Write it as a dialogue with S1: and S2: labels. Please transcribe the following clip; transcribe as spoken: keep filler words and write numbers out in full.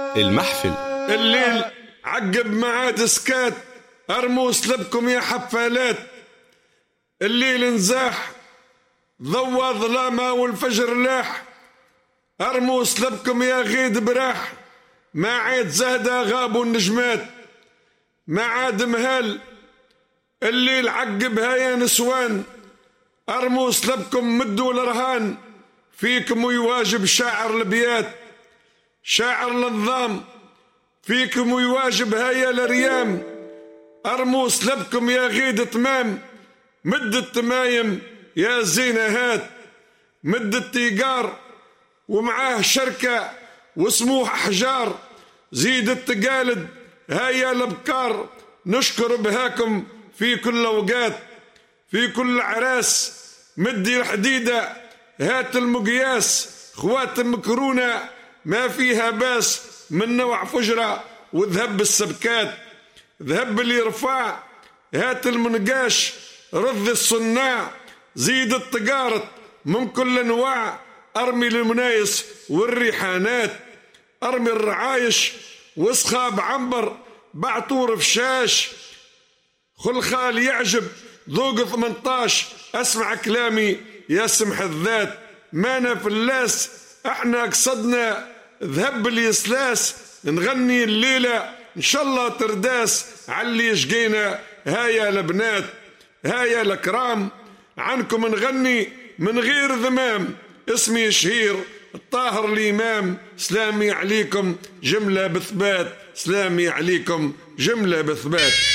S1: المحفل.
S2: الليل عقب معاد سكات، أرموس لبكم يا حفالات. الليل انزاح ضوى ظلامة والفجر لاح، أرموس لبكم يا غيد براح. ما عاد زهدة غابوا النجمات، ما عاد مهال الليل عقبها يا نسوان. أرموس لبكم مدوا الرهان، فيكم ويواجب شاعر البيات. شاعر النظام فيكم ويواجب هيا الريام. أرموس لبكم يا غيد تمام، مد التمايم يا زينة هات. مد التيجار ومعاه شركة وسموح أحجار، زيد التقالد هيا الأبكار. نشكر بهاكم في كل أوقات، في كل عراس. مدي الحديدة هات المقياس، خوات مكرونة ما فيها باس. من نوع فجرة وذهب السبكات، ذهب اللي رفاع هات المنقاش. رض الصناع زيد التقارط من كل انواع. ارمي المنايس والريحانات، ارمي الرعايش واسخاب عنبر بعطور فشاش. خلخال يعجب ذوق ثمنطاش، اسمع كلامي يا سمح الذات. مانا فلاس احنا قصدنا ذهب اليسلاس، نغني الليلة ان شاء الله ترداس علي يشقينا. هايا لبنات هايا الكرام، عنكم نغني من غير ذمام. اسمي شهير الطاهر الإمام، سلامي عليكم جملة بثبات. سلامي عليكم جملة بثبات.